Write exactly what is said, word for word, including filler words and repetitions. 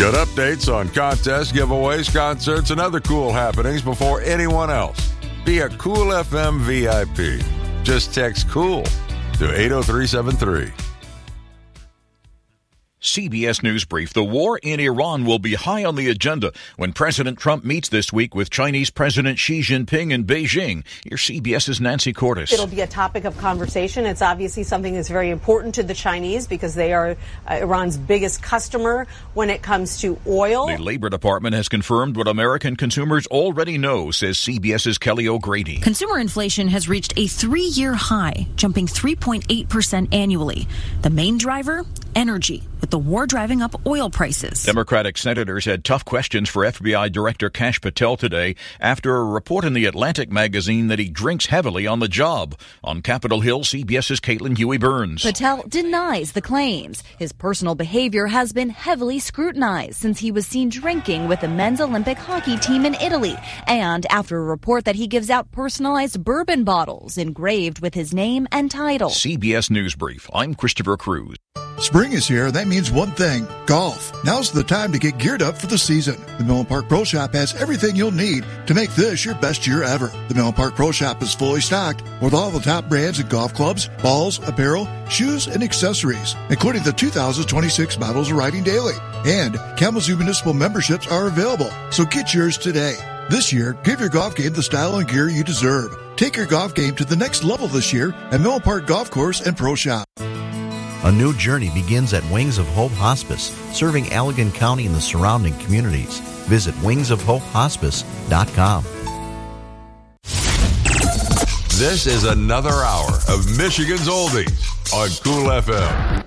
Get updates on contests, giveaways, concerts, and other cool happenings before anyone else. Be a Cool F M V I P. Just text COOL to eight oh three seven three. C B S News Brief. The war in Iran will be high on the agenda when President Trump meets this week with Chinese President Xi Jinping in Beijing. Here's CBS's Nancy Cordes. It'll be a topic of conversation. It's obviously something that's very important to the Chinese because they are uh, Iran's biggest customer when it comes to oil. The Labor Department has confirmed what American consumers already know, says CBS's Kelly O'Grady. Consumer inflation has reached a three-year high, jumping three point eight percent annually. The main driver? Energy, with the war driving up oil prices. Democratic senators had tough questions for F B I Director Kash Patel today after a report in the Atlantic magazine that he drinks heavily on the job. On Capitol Hill, CBS's Caitlin Huey-Burns. Patel denies the claims. His personal behavior has been heavily scrutinized since he was seen drinking with the men's Olympic hockey team in Italy, and after a report that he gives out personalized bourbon bottles engraved with his name and title. C B S News Brief. I'm Christopher Cruz. Spring is here, and that means one thing, golf. Now's the time to get geared up for the season. The Millen Park Pro Shop has everything you'll need to make this your best year ever. The Millen Park Pro Shop is fully stocked with all the top brands in golf clubs, balls, apparel, shoes, and accessories, including the two thousand twenty-six models of Riding Daily. And Kalamazoo Municipal memberships are available, so get yours today. This year, give your golf game the style and gear you deserve. Take your golf game to the next level this year at Millen Park Golf Course and Pro Shop. A new journey begins at Wings of Hope Hospice, serving Allegan County and the surrounding communities. Visit wings of hope hospice dot com. This is another hour of Michigan's Oldies on Cool F M.